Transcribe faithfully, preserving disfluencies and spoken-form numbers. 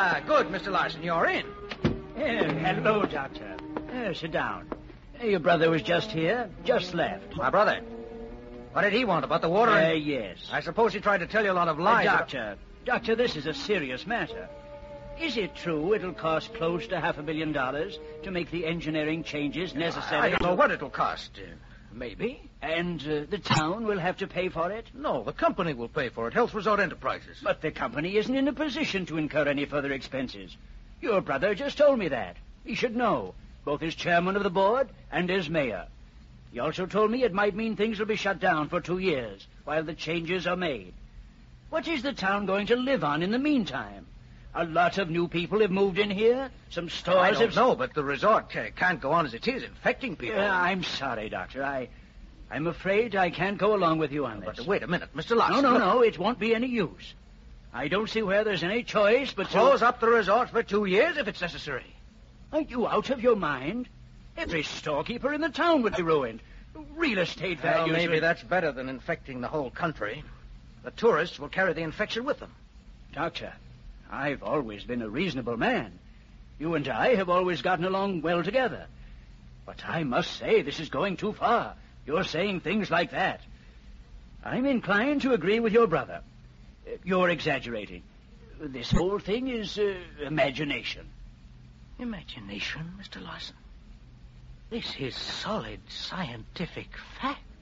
Ah, good, Mister Larson, you're in. Oh, hello, Doctor. Oh, sit down. Your brother was just here, just left. My brother? What did he want about the water? Uh, and... yes. I suppose he tried to tell you a lot of lies. Uh, about- doctor, Doctor, this is a serious matter. Is it true it'll cost close to half a billion dollars to make the engineering changes necessary? I don't to... know what it'll cost. Uh, maybe. And uh, the town will have to pay for it? No, the company will pay for it. Health Resort Enterprises. But the company isn't in a position to incur any further expenses. Your brother just told me that. He should know, both as chairman of the board and as mayor. He also told me it might mean things will be shut down for two years while the changes are made. What is the town going to live on in the meantime? A lot of new people have moved in here. Some stores I don't have... know, but the resort uh, can't go on as it is, infecting people. Uh, I'm sorry, Doctor. I, I'm afraid I can't go along with you on this. But wait a minute, Mister Larson. No, no, look. no. It won't be any use. I don't see where there's any choice but to... Close up the resort for two years if it's necessary. Are you out of your mind? Every storekeeper in the town would be ruined. Real estate Well, values... maybe would- that's better than infecting the whole country. The tourists will carry the infection with them. Doctor, I've always been a reasonable man. You and I have always gotten along well together. But I must say this is going too far. You're saying things like that. I'm inclined to agree with your brother. Uh, You're exaggerating. This whole thing is uh, imagination. Imagination, Mister Larson? This is solid scientific fact.